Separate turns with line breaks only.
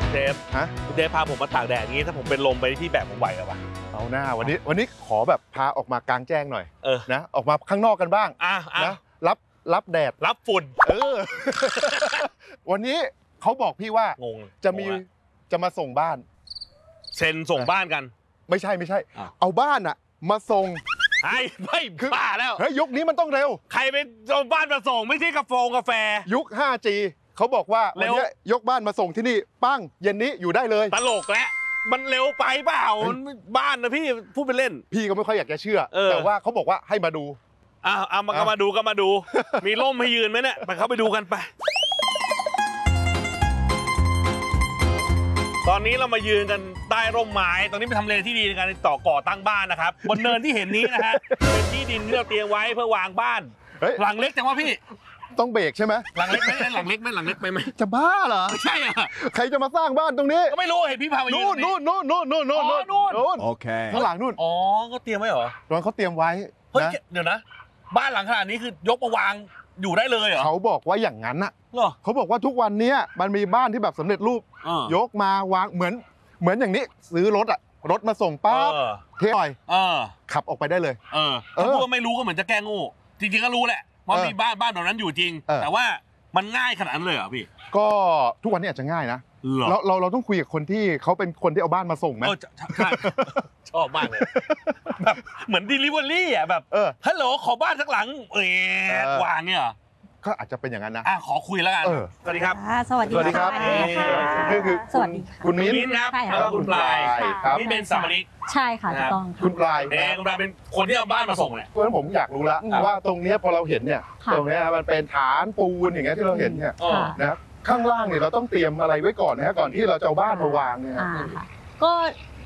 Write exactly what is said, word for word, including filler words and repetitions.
เดฟฮะเดฟพาผมมาตากแดดอย่างนี้ถ้าผมเป็นลมไปที่แบบผมไหวเหรอวะ
เอาหน้าวันนี้วันนี้ขอแบบพาออกมากลางแจ้งหน่อย
เออ
นะออกมาข้างนอกกันบ้าง
อ่ะ
นะรับรับแดด
รับฝุ่น
เออ วันนี้เขาบอกพี่ว่าง
ง
จะมีจะมาส่งบ้าน
เซ็นส่งบ้านกัน
ไม่ใช่ไม่ใช่เอาบ้านอะมาส่ง
ไอ้ไม่บ้าแล้ว
เฮ้ยยุคนี้มันต้องเร็ว
ใครเป็นส่งบ้านมาส่งไม่ใช่กาแฟกาแฟ
ยุค ห้าจี เขาบอกว่าวันนี้ยกบ้านมาส่งที่นี่ปั้งเย็นนี้อยู่ได้เลย
ตลกแล้วมันเร็วไปเปล่าบ้านนะพี่พูดไปเล่น
พี่ก็ไม่ค่อยอยากจะเชื่อแต่ว่าเขาบอกว่าให้มาดู
อ้าวเอามาก็มาดูก็มาดูมีร่มให้ยืนไหมเนี่ยไปเข้าไปดูกันไปตอนนี้เรามายืนกันใต้ร่มไม้ตอนนี้เป็นทำเลที่ดีในการต่อก่อตั้งบ้านนะครับบนเนินที่เห็นนี้นะฮะเป็นที่ดินที่เราเตรียมไว้เพื่อวางบ้านหลังเล็กจังวะพี่
ต้องเบรกใช่ไหม
หลังเล็กไหมหลังเล็กไหมหลังเล็กไปไหม
จะบ้าเหรอ
ใช่อ่ะ
ใครจะมาสร้างบ้านตรงนี้
ก็ไม่รู้เห็นพี่พามายืน
นู่นนู่นนู่นนู่นนู่นนู่น
นู่น
นู่น
โอเค
ข้างหลังนู่น
อ๋อก็เตรียมไว้เหรอ
ตอนเขาเตรียมไว้
เฮ้ยเดี๋ยวนะบ้านหลังขนาดนี้คือยกมาวางอยู่ได้เลยเหรอ
เขาบอกว่าอย่างนั้นน่ะ
เหรอ
เขาบอกว่าทุกวันนี้มันมีบ้านที่แบบสำเร็จรูปยกมาวางเหมือนเหมือนอย่างนี้ซื้อรถอะรถมาส่งปั๊บเทหน่อยขับออกไปได้เลย
เออถ้าพูดว่าไม่รู้ก็เหมือนจะแก้งูจริงๆก็รู้แหละเพราะมีบ้านบ้านแบบนั้นอยู่จริงแต่ว่ามันง่ายขนาดนั้นเลยเหรอพี่
ก็ทุกวันนี้อาจจะง่ายนะเราเราเราต้องคุยกับคนที่เขาเป็นคนที่เอาบ้านมาส่งไหม
ใช่ชอบมากเลยแบบเหมือน delivery อ่ะแบบฮัลโหลขอบ้านสักหลังเอ๊ะวางเนี่ย
ก็อาจจะเป็นอย่างนั้นนะ
อ่ะขอคุยแล้วกันสวัสดีครับ
สวัสดี
ครับ
นี่คือ
สวัสดีคุณมิ้น
ครับแล้วก็คุณปลายนี่เป็นสามี
ใช่ค่ะถูกต้อง
คุณปลาย
แดงคุณปลายเป็นคนที่เอาบ้านมาส่งเนี่ย
เพราะฉะนั้นผมอยากรู้ละว่าตรงนี้พอเราเห็นเนี่ยตรงนี้มันเป็นฐานปูนอย่างเงี้ยที่เราเห็นเนี่ยนะข้างล่างเนี่ยเราต้องเตรียมอะไรไว้ก่อนนะฮะก่อนที่เราจะเอาบ้านมาวางเนี่ย
ก็